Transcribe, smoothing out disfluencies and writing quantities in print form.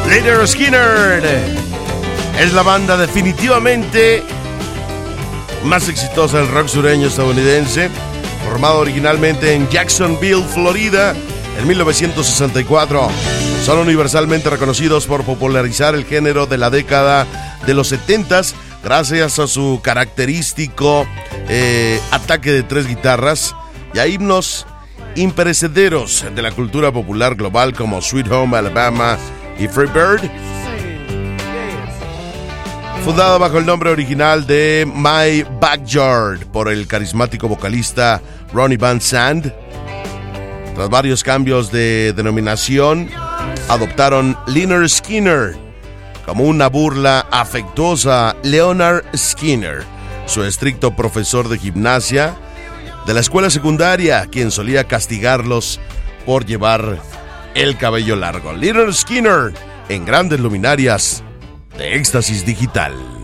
Lynyrd Skynyrd es la banda definitivamente más exitosa del rock sureño estadounidense, formado originalmente en Jacksonville, Florida, en 1964. Son universalmente reconocidos por popularizar el género de la década de los 70s gracias a su característico ataque de 3 guitarras y a himnos imperecederos de la cultura popular global como Sweet Home Alabama y Free Bird. Fundada bajo el nombre original de My Backyard por el carismático vocalista Ronnie Van Zant, tras varios cambios de denominación, adoptaron Lynyrd Skynyrd como una burla afectuosa a Leonard Skinner, su estricto profesor de gimnasia de la escuela secundaria, quien solía castigarlos por llevar el cabello largo. Lynyrd Skynyrd en Grandes Luminarias de Éxtasis Digital.